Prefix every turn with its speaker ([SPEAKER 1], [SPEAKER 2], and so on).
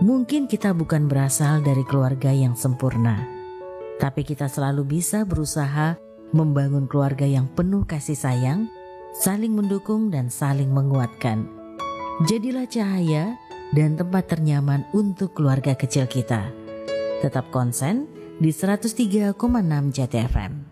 [SPEAKER 1] Mungkin kita bukan berasal dari keluarga yang sempurna, tapi kita selalu bisa berusaha membangun keluarga yang penuh kasih sayang, saling mendukung dan saling menguatkan. Jadilah cahaya dan tempat ternyaman untuk keluarga kecil kita. Tetap konsen di 103,6 Jati FM.